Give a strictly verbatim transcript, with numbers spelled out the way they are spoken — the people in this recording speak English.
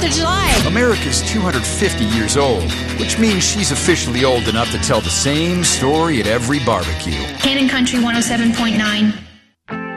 of July. America's two hundred fifty years old, which means she's officially old enough to tell the same story at every barbecue. Cannon Country one oh seven point nine.